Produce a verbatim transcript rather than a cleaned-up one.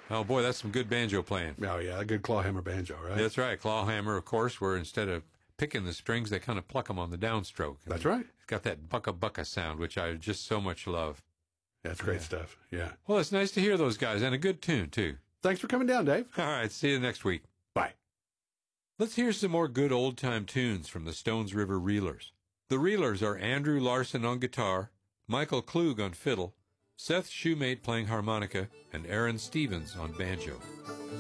Oh, boy, that's some good banjo playing. Oh, yeah, a good clawhammer banjo, right? That's right. Clawhammer, of course, where instead of picking the strings, they kind of pluck them on the downstroke. That's right. It's got that bucka-bucka sound, which I just so much love. That's great Yeah. stuff, yeah. Well, it's nice to hear those guys, and a good tune, too. Thanks for coming down, Dave. All right, see you next week. Bye. Let's hear some more good old-time tunes from the Stones River Reelers. The Reelers are Andrew Larson on guitar, Michael Klug on fiddle, Seth Shoemate playing harmonica, and Aaron Stevens on banjo.